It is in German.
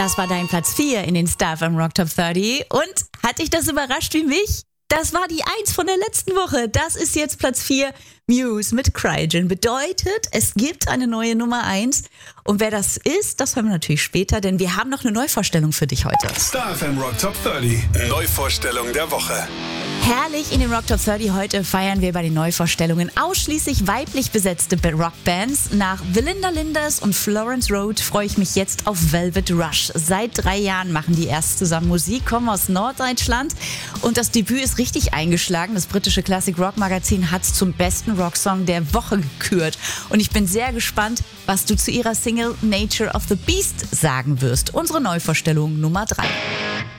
Das war dein Platz 4 in den Star FM Rock Top 30. Und hat dich das überrascht wie mich? Das war die 1 von der letzten Woche. Das ist jetzt Platz 4. Muse mit Cryogen. Bedeutet, es gibt eine neue Nummer 1. Und wer das ist, das hören wir natürlich später, denn wir haben noch eine Neuvorstellung für dich heute. Star FM Rock Top 30. Neuvorstellung der Woche. Herrlich, in den Rock Top 30 heute feiern wir bei den Neuvorstellungen ausschließlich weiblich besetzte Rockbands. Nach Belinda Linders und Florence Road freue ich mich jetzt auf Velvet Rush. Seit 3 Jahren machen die erst zusammen Musik, kommen aus Norddeutschland und das Debüt ist richtig eingeschlagen. Das britische Classic Rock Magazin hat es zum besten Rocksong der Woche gekürt. Und ich bin sehr gespannt, was du zu ihrer Single Nature of the Beast sagen wirst. Unsere Neuvorstellung Nummer 3.